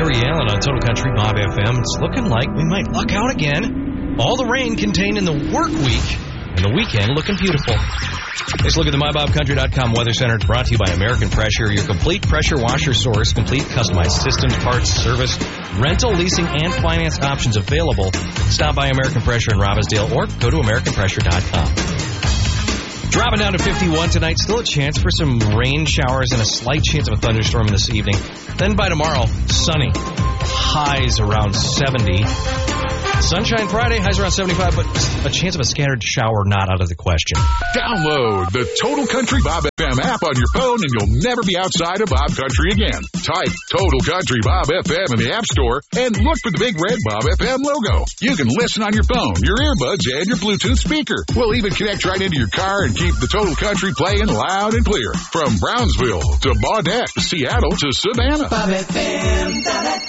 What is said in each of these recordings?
Gary Allen on Total Country Bob FM. It's looking like we might luck out again. All the rain contained in the work week and the weekend looking beautiful. Let's look at the MyBobCountry.com Weather Center. It's brought to you by American Pressure, your complete pressure washer source, complete customized systems, parts, service, rental, leasing, and finance options available. Stop by American Pressure in Robbinsdale or go to AmericanPressure.com. Dropping down to 51 tonight. Still a chance for some rain showers and a slight chance of a thunderstorm this evening. Then by tomorrow, sunny. Highs around 70. Sunshine Friday, highs around 75, but a chance of a scattered shower not out of the question. Download the Total Country Bob FM app on your phone and you'll never be outside of Bob Country again. Type Total Country Bob FM in the App Store and look for the big red Bob FM logo. You can listen on your phone, your earbuds, and your Bluetooth speaker. We'll even connect right into your car and keep the Total Country playing loud and clear. From Brownsville to Baudette, Seattle to Savannah. Bob FM,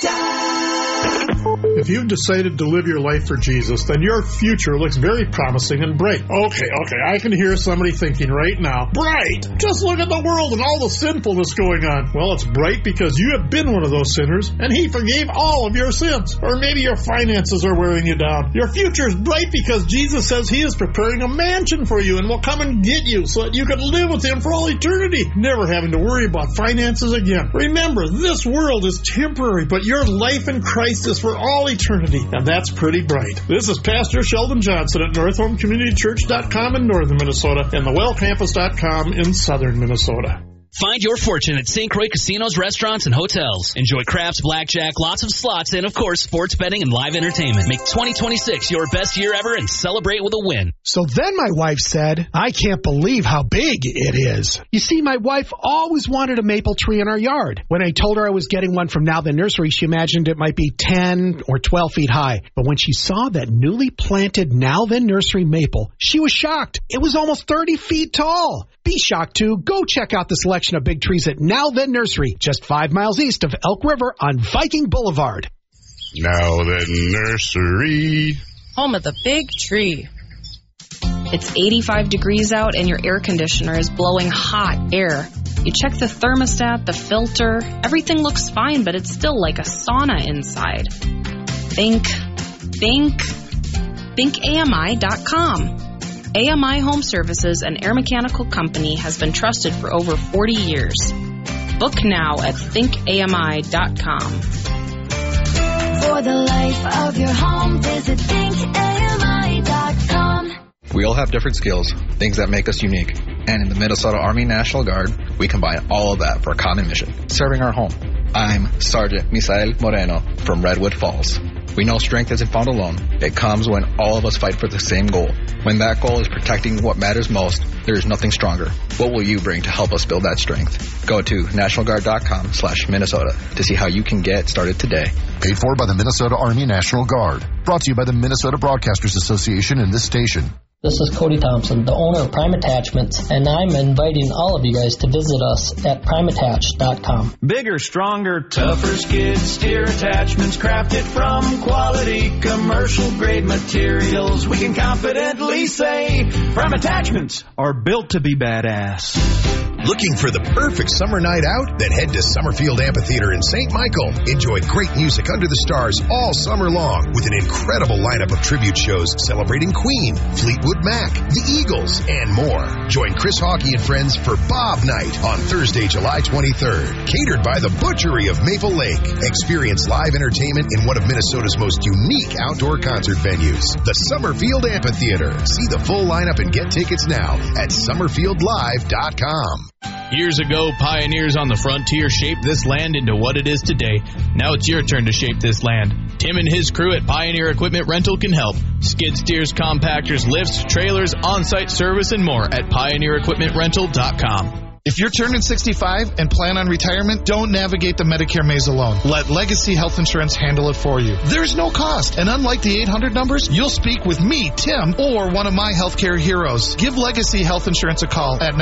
If you've decided to live your life for Jesus, then your future looks very promising and bright. Okay, I can hear somebody thinking right now, bright! Just look at the world and all the sinfulness going on. Well, it's bright because you have been one of those sinners, and He forgave all of your sins. Or maybe your finances are wearing you down. Your future is bright because Jesus says He is preparing a mansion for you and will come and get you so that you can live with Him for all eternity, never having to worry about finances again. Remember, this world is temporary, but your life in Christ is for all eternity, and that's pretty bright. This is Pastor Sheldon Johnson at NorthHomeCommunityChurch.com in northern Minnesota and thewellcampus.com in southern Minnesota. Find your fortune at St. Croix casinos, restaurants, and hotels. Enjoy craps, blackjack, lots of slots, and, of course, sports betting and live entertainment. Make 2026 your best year ever and celebrate with a win. So then my wife said, I can't believe how big it is. You see, my wife always wanted a maple tree in our yard. When I told her I was getting one from Now Then Nursery, she imagined it might be 10 or 12 feet high. But when she saw that newly planted Now Then Nursery maple, she was shocked. It was almost 30 feet tall. Be shocked too. Go check out the selection of big trees at Now Then Nursery, just 5 miles east of Elk River on Viking Boulevard. Now Then Nursery. Home of the big tree. It's 85 degrees out and your air conditioner is blowing hot air. You check the thermostat, the filter. Everything looks fine, but it's still like a sauna inside. Think AMI.com. AMI Home Services, an air mechanical company, has been trusted for over 40 years. Book now at thinkami.com. For the life of your home, visit thinkami.com. We all have different skills, things that make us unique. And in the Minnesota Army National Guard, we combine all of that for a common mission, serving our home. I'm Sergeant Misael Moreno from Redwood Falls. We know strength isn't found alone. It comes when all of us fight for the same goal. When that goal is protecting what matters most, there is nothing stronger. What will you bring to help us build that strength? Go to nationalguard.com/Minnesota to see how you can get started today. Paid for by the Minnesota Army National Guard. Brought to you by the Minnesota Broadcasters Association and this station. This is Cody Thompson, the owner of Prime Attachments, and I'm inviting all of you guys to visit us at primeattach.com. Bigger, stronger, tougher skid steer attachments crafted from quality commercial-grade materials. We can confidently say Prime Attachments are built to be badass. Looking for the perfect summer night out? Then head to Summerfield Amphitheater in St. Michael. Enjoy great music under the stars all summer long with an incredible lineup of tribute shows celebrating Queen, Fleetwood Mac, the Eagles, and more. Join Chris Hawkey and friends for Bob Night on Thursday, July 23rd. Catered by the Butchery of Maple Lake. Experience live entertainment in one of Minnesota's most unique outdoor concert venues, the Summerfield Amphitheater. See the full lineup and get tickets now at summerfieldlive.com. Years ago, pioneers on the frontier shaped this land into what it is today. Now it's your turn to shape this land. Tim and his crew at Pioneer Equipment Rental can help. Skid steers, compactors, lifts, trailers, on-site service, and more at pioneerequipmentrental.com. If you're turning 65 and plan on retirement, don't navigate the Medicare maze alone. Let Legacy Health Insurance handle it for you. There's no cost, and unlike the 800 numbers, you'll speak with me, Tim, or one of my healthcare heroes. Give Legacy Health Insurance a call at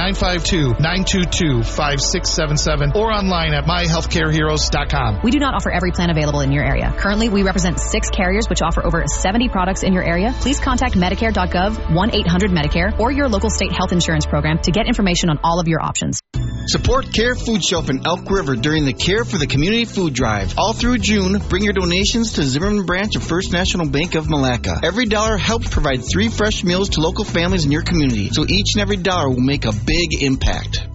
952-922-5677 or online at myhealthcareheroes.com. We do not offer every plan available in your area. Currently, we represent 6 carriers which offer over 70 products in your area. Please contact Medicare.gov, 1-800-MEDICARE, or your local state health insurance program to get information on all of your options. Support Care Food Shelf in Elk River during the Care for the Community Food Drive. All through June, bring your donations to Zimmerman Branch of First National Bank of Malacca. Every dollar helps provide 3 fresh meals to local families in your community, so each and every dollar will make a big impact.